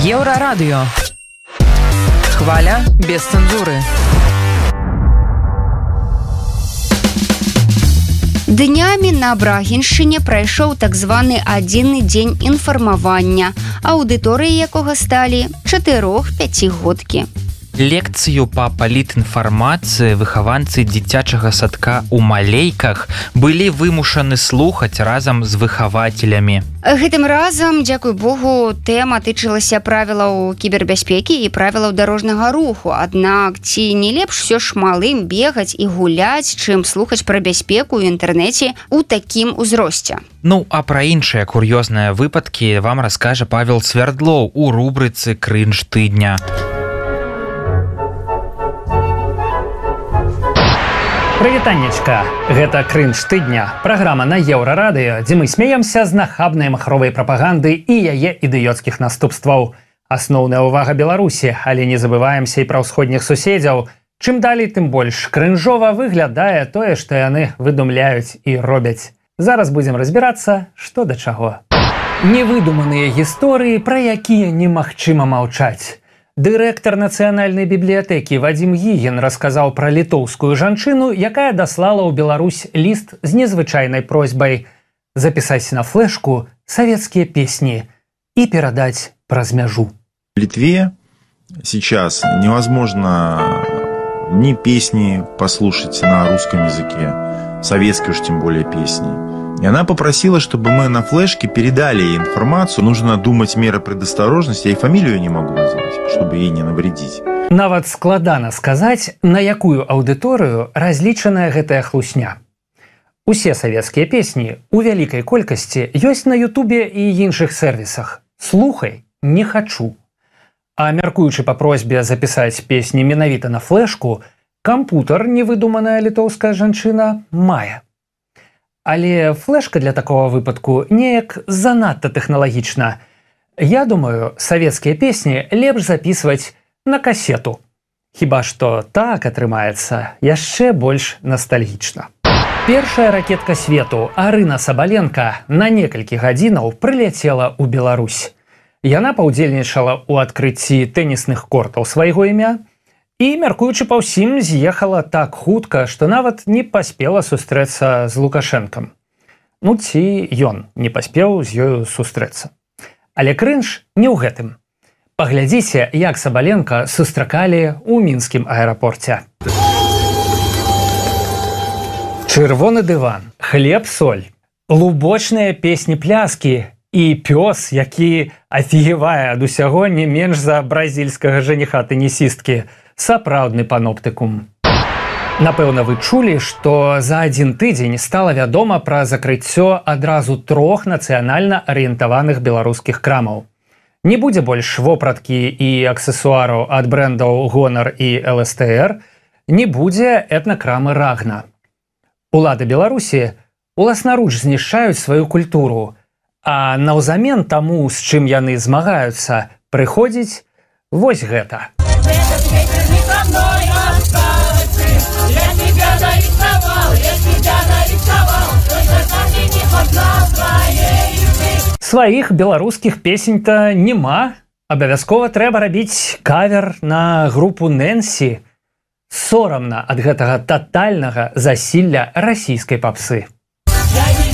Еўрарадыё. Хваля без цэнзуры. Днямі на Брагіншчыне прайшоў так званы адзіны дзень інфармавання, аўдыторыяй якога сталі 4-5годкі. Лекцыю па палітінфармацыі выхаванцы дзіцячага садка ў Малейках былі вымушаны слухаць разам з выхавацелямі. Гэтым разам, дзякуй Богу, тэма тычылася правілаў кібербяспекі і правілаў дарожнага руху. Аднак ці не лепш усё ж малым бегаць і гуляць, чым слухаць пра бяспеку ў інтэрнэце ў такім узросце? Ну, а пра іншыя кур'ёзныя выпадкі вам раскажа Павел Свярдлоў у рубрыцы «Крынж тыдня». Прывітаннечка! Гэта «Крынж тыдня», праграма на Еўрарадыё, дзе мы смеемся з нахабнай махровай прапаганды і яе ідыёцкіх наступстваў. Асноўная ўвага Беларусі, але не забываемся і пра ўсходніх суседзяў. Чым далей, тым больш крынжова выглядае тое, што яны выдумляюць і робяць. Зараз будзем разбірацца, што да чаго. Невыдуманыя гісторыі, пра якія немагчыма маўчаць. Дырэктар нацыянальнай бібліятэкі Вадзім Гігін расказаў пра літоўскую жанчыну, якая даслала ў Беларусь ліст з незвычайнай просьбай запісаць на флешку савецкія песні і перадаць праз мяжу. В Литве сейчас невозможно ни песни послушать на русском языке, советские уж тем более песни. И она попросила, чтобы мы на флешке передали ей информацию. Нужно думать меры предосторожности. Я и фамилию не могу назвать, чтобы ей не навредить. Нават складана сказаць, на якую аўдыторыю разлічаная гэтая хлусня. Усе савецкія песні у вялікай колькасці ёсць на Ютубе і іншых сервісах. Слухай, не хачу. А мяркуючы па просьбе запісаць песні менавіта на флешку, кампутар, невыдуманая літоўская жанчына, мае. Але флешка для такого выпадку неяк занадта тэхналагічна. Я думаю, савецкія песні лепш запісваць на касету. Хіба што так атрымаецца яшчэ больш ностальгічна. Першая ракетка свету, Арына Сабаленка, на некалькі гадзінаў прыляцела ў Беларусь. Яна паўдзельнічала ў адкрыцці тэнісных кортаў свайго імя і, мяркуючы па ўсім, з'ехала так хутка, што нават не паспела сустрэцца з Лукашэнкам. Ну, ці ён не паспеў з ёю сустрэцца. Але крынж не ў гэтым. Паглядзіце, як Сабаленка сустракалі ў мінскім аэрапорце. Чырвоны дыван, хлеб-соль, лубочныя песні-пляскі і пёс, які афігевае ад усяго не менш за бразільскага жаніха-тэнісісткі. Сапраўдны паноптыкум. Напэўна, вы чулі, што за адзін тыдзень стала вядома пра закрыццё адразу 3 нацыянальна арыентаваных беларускіх крамаў. Не будзе больш вопраткі і аксесуараў ад брэндаў «Гонар» і «ЛСТР», не будзе этнакрамы «Рагна». Улады Беларусі уласнаруч знішчаюць сваю культуру, а наўзамен таму, з чым яны змагаюцца, прыходзіць вось гэта. Сваіх беларускіх песень-то няма. Абавязкова трэба рабіць кавер на групу Нэнсі. Сорамна ад гэтага татальнага засілля расійскай папсы.